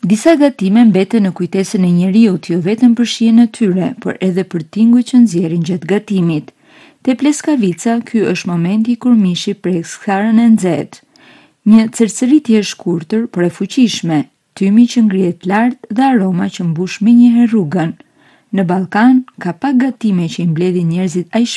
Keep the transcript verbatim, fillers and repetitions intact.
Disa gatime mbeten në kujtesën e njeriut jo vetëm për shijen e tyre, por edhe për tinguj që nxjerrin gjatë gatimit. Te pleskavica, ky është momenti kur mishi prek skarën e nxehtë. Një cërcëritje e shkurtër, por e fuqishme, tymi që ngrihet lart dhe aroma që mbush menjëherë rrugën. Në Ballkan, ka pak gatime që i mbledhin njerëzit aq